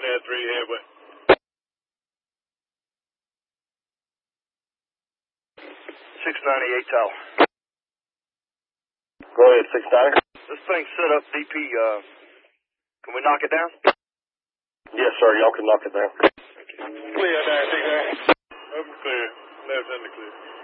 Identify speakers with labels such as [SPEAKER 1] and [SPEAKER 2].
[SPEAKER 1] Yeah, 3 headway. 698 tower.
[SPEAKER 2] Go ahead, 690.
[SPEAKER 1] This thing's set up DP, can we knock it down?
[SPEAKER 2] Yes, sir, y'all can knock it down.
[SPEAKER 1] Clear there, big guy. Open clear. Left in the clear.